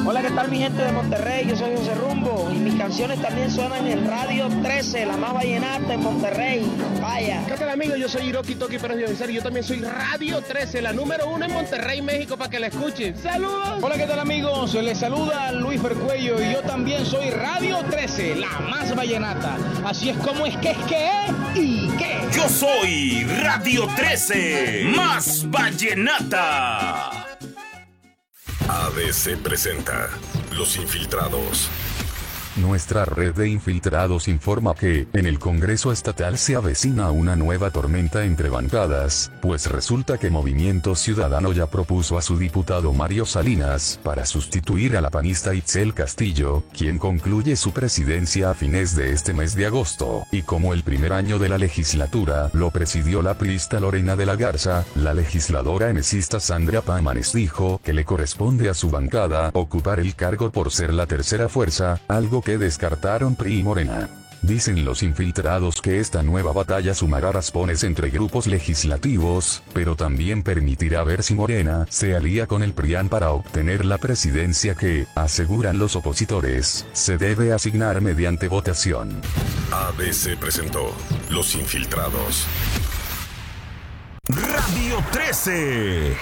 Hola, ¿qué tal mi gente de Monterrey? Yo soy José Rumbo y mis canciones también suenan en Radio 13, la más vallenata en Monterrey. Vaya. ¿Qué tal amigos? Yo soy Hiroki Toki Pérez de Avisar y yo también soy Radio 13, la número 1 en Monterrey, México, para que la escuchen. ¡Saludos! Hola, ¿qué tal amigos? Les saluda Luis Bercuello y yo también soy Radio 13, la más vallenata. Así es como es y qué. Yo soy Radio 13, más vallenata. ABC presenta Los Infiltrados. Nuestra red de infiltrados informa que, en el Congreso Estatal se avecina una nueva tormenta entre bancadas, pues resulta que Movimiento Ciudadano ya propuso a su diputado Mario Salinas para sustituir a la panista Itzel Castillo, quien concluye su presidencia a fines de este mes de agosto, y como el primer año de la legislatura lo presidió la priista Lorena de la Garza, la legisladora enesista Sandra Pámanes dijo que le corresponde a su bancada ocupar el cargo por ser la tercera fuerza, algo que descartaron PRI y Morena. Dicen los infiltrados que esta nueva batalla sumará raspones entre grupos legislativos, pero también permitirá ver si Morena se alía con el PRIAN para obtener la presidencia que, aseguran los opositores, se debe asignar mediante votación. ABC presentó Los Infiltrados. Radio 13.